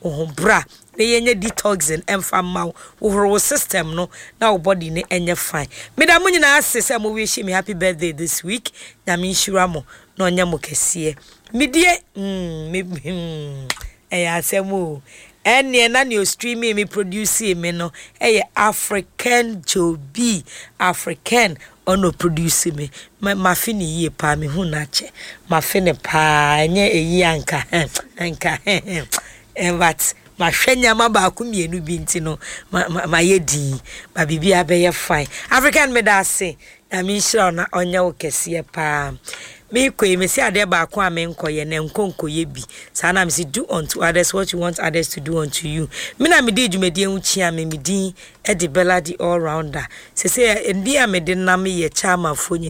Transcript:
bra na yenye detoxing emfa ma wo system no na wo body ne enye fine me da munyi na asese mo wish me happy birthday this week na me nshira mo na onye mo kese me die asemo ene na ne streaming me produce me no African Joby African ono produce me ma fini ye pa me hu na che ma fini pa enye eyi anka but ma hwenya ma ba ku mienu bi ntino ma yedi ma bibia be ye fine African me da say na me sure na onye wo kese pa me kwe me see ade ba ko ame nkoye na nkonkoye bi sa na me say do unto others what you want others to do unto you me na me di dwumadi enwuchia me din e de bella di all rounder se endi a me de na me ye chama fo